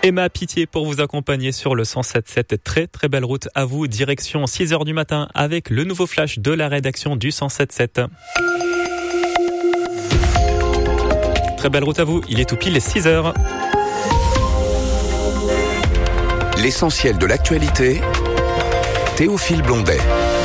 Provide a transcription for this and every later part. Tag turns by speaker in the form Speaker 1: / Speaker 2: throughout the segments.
Speaker 1: Emma Pitié pour vous accompagner sur le 107.7. Très très belle route à vous, direction 6h du matin avec le nouveau flash de la rédaction du 107.7. Très belle route à vous, il est tout pile 6h.
Speaker 2: L'essentiel de l'actualité, Théophile Blondet.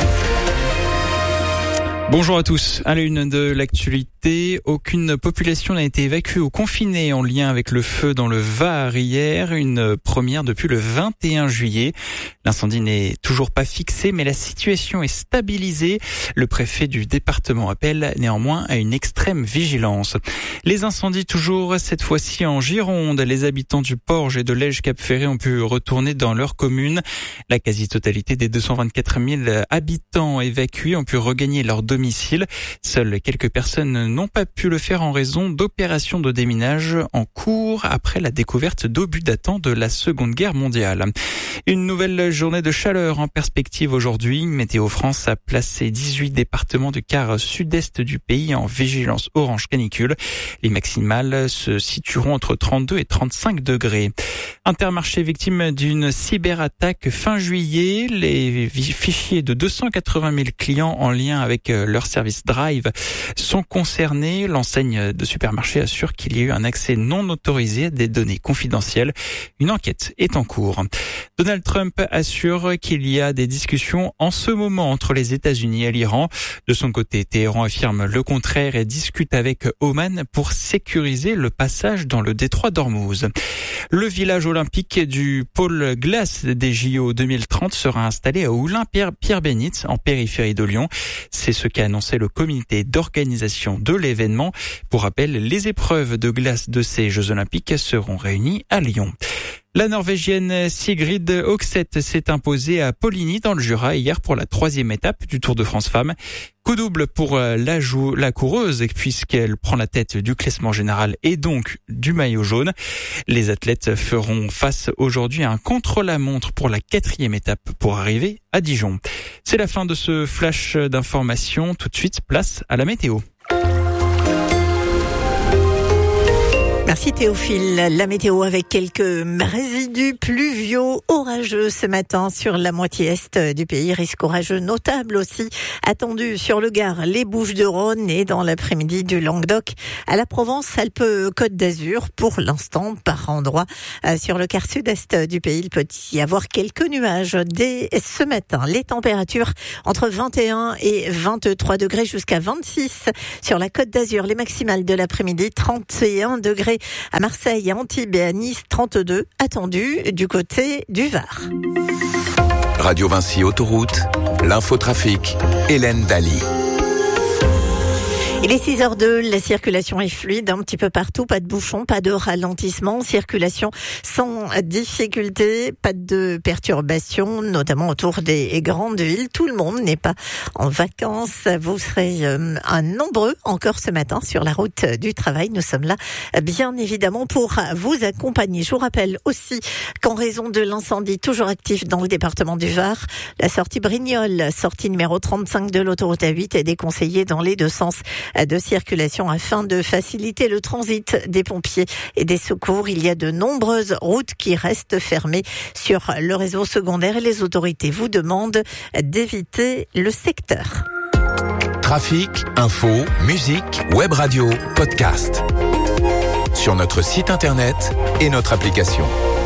Speaker 3: Bonjour à tous. À la une de l'actualité, aucune population n'a été évacuée ou confinée en lien avec le feu dans le Var hier, une première depuis le 21 juillet. L'incendie n'est toujours pas fixé, mais la situation est stabilisée. Le préfet du département appelle néanmoins à une extrême vigilance. Les incendies toujours, cette fois-ci en Gironde. Les habitants du Porge et de Lège-Cap-Ferré ont pu retourner dans leur commune. La quasi-totalité des 224 000 habitants évacués ont pu regagner leur domicile. Seules quelques personnes n'ont pas pu le faire en raison d'opérations de déminage en cours après la découverte d'obus datant de la Seconde Guerre mondiale. Une nouvelle journée de chaleur en perspective aujourd'hui. Météo France a placé 18 départements du quart sud-est du pays en vigilance orange canicule. Les maximales se situeront entre 32 et 35 degrés. Intermarché victime d'une cyberattaque fin juillet. Les fichiers de 280 000 clients en lien avec leur service Drive sont concernés. L'enseigne de supermarché assure qu'il y a eu un accès non autorisé à des données confidentielles. Une enquête est en cours. Donald Trump assure qu'il y a des discussions en ce moment entre les États-Unis et l'Iran. De son côté, Téhéran affirme le contraire et discute avec Oman pour sécuriser le passage dans le détroit d'Ormuz. Le village olympique du pôle glace des JO 2030 sera installé à Oulin-Pierre-Bénite en périphérie de Lyon. C'est ce qu'a annoncé le comité d'organisation de l'événement. Pour rappel, les épreuves de glace de ces Jeux olympiques seront réunies à Lyon. La Norvégienne Sigrid Høgseth s'est imposée à Poligny dans le Jura hier pour la 3e étape du Tour de France Femmes. Coup double pour la coureuse puisqu'elle prend la tête du classement général et donc du maillot jaune. Les athlètes feront face aujourd'hui à un contre-la-montre pour la 4e étape pour arriver à Dijon. C'est la fin de ce flash d'information. Tout de suite, place à la météo.
Speaker 4: Merci Théophile. La météo avec quelques résidus pluviaux orageux ce matin sur la moitié est du pays. Risque orageux notable aussi attendu sur le Gard, les Bouches-du-Rhône et dans l'après-midi du Languedoc à la Provence-Alpes-Côte d'Azur. Pour l'instant, par endroit sur le quart sud-est du pays, il peut y avoir quelques nuages dès ce matin. Les températures entre 21 et 23 degrés jusqu'à 26 sur la Côte d'Azur. Les maximales de l'après-midi, 31 degrés à Marseille, à Antibes et à Nice, 32 attendus du côté du Var.
Speaker 2: Radio Vinci Autoroute, l'infotrafic, Hélène Daly.
Speaker 4: Il est 6h02, la circulation est fluide un petit peu partout, pas de bouchons, pas de ralentissement, circulation sans difficulté, pas de perturbations, notamment autour des grandes villes. Tout le monde n'est pas en vacances, vous serez nombreux encore ce matin sur la route du travail. Nous sommes là bien évidemment pour vous accompagner. Je vous rappelle aussi qu'en raison de l'incendie toujours actif dans le département du Var, la sortie Brignoles, sortie numéro 35 de l'autoroute A8 est déconseillée dans les deux sens de circulation afin de faciliter le transit des pompiers et des secours. Il y a de nombreuses routes qui restent fermées sur le réseau secondaire et les autorités vous demandent d'éviter le secteur.
Speaker 2: Trafic, info, musique, web radio, podcast. Sur notre site internet et notre application.